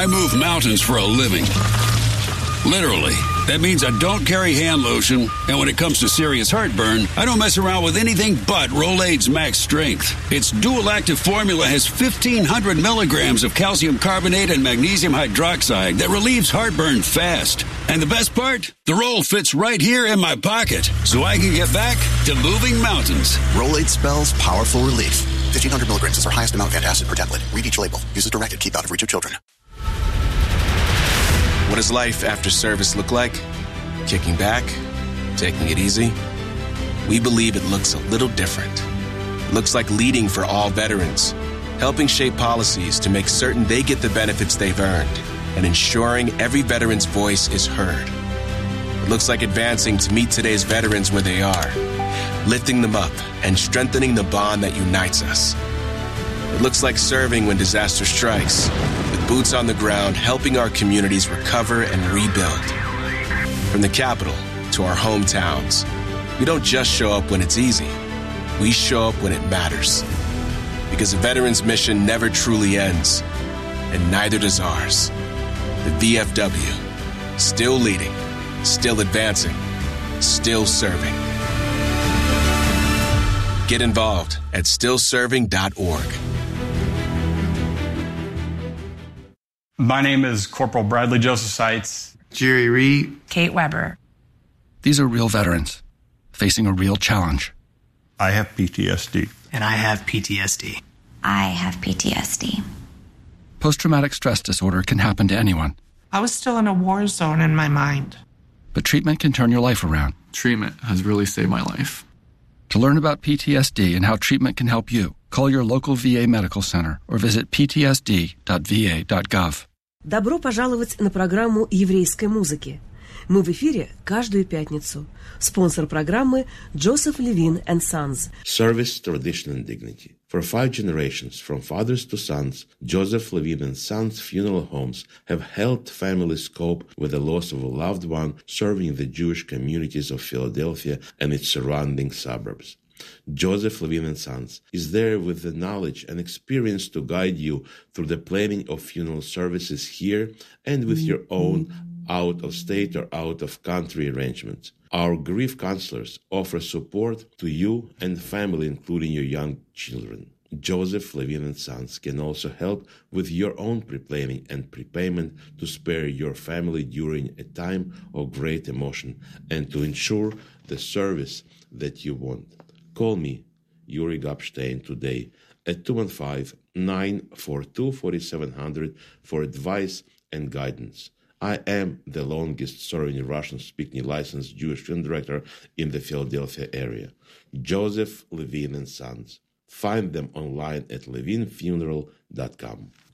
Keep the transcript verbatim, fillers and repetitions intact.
I move mountains for a living. Literally. That means I don't carry hand lotion, and when it comes to serious heartburn, I don't mess around with anything but Rolaids Max Strength. Its dual-active formula has fifteen hundred milligrams of calcium carbonate and magnesium hydroxide that relieves heartburn fast. And the best part? The roll fits right here in my pocket, so I can get back to moving mountains. Rolaids spells powerful relief. fifteen hundred milligrams is our highest amount of antacid per tablet. Read each label. Use as directed. Keep out of reach of children. What does life after service look like? Kicking back? Taking it easy? We believe it looks a little different. It looks like leading for all veterans, helping shape policies to make certain they get the benefits they've earned, and ensuring every veteran's voice is heard. It looks like advancing to meet today's veterans where they are, lifting them up and strengthening the bond that unites us. It looks like serving when disaster strikes, with boots on the ground helping our communities recover and rebuild. From the capital to our hometowns, we don't just show up when it's easy. We show up when it matters. Because a veteran's mission never truly ends, and neither does ours. The V F W, still leading, still advancing, still serving. Get involved at still serving dot org. My name is Corporal Bradley Joseph Seitz. Jerry Reed. Kate Weber. These are real veterans facing a real challenge. I have P T S D. And I have P T S D. I have P T S D. Post-traumatic stress disorder can happen to anyone. I was still in a war zone in my mind. But treatment can turn your life around. Treatment has really saved my life. To learn about P T S D and how treatment can help you, call your local V A medical center or visit p t s d dot v a dot gov. Добро пожаловать на программу еврейской музыки. Мы в эфире каждую пятницу. Спонсор программы Joseph Levine and Sons. Service, tradition and dignity. For five generations, from fathers to sons, Joseph Levine and Sons funeral homes have helped families cope with the loss of a loved one, serving the Jewish communities of Philadelphia and its surrounding suburbs. Joseph Levine and Sons is there with the knowledge and experience to guide you through the planning of funeral services here and with your own out-of-state or out-of-country arrangements. Our grief counselors offer support to you and family, including your young children. Joseph Levine and Sons can also help with your own pre-planning and prepayment to spare your family during a time of great emotion and to ensure the service that you want. Call me, Yuri Gopstein, today at two one five, nine four two, four seven zero zero for advice and guidance. I am the longest-serving Russian-speaking licensed Jewish funeral director in the Philadelphia area. Joseph Levine and Sons. Find them online at levine funeral dot com.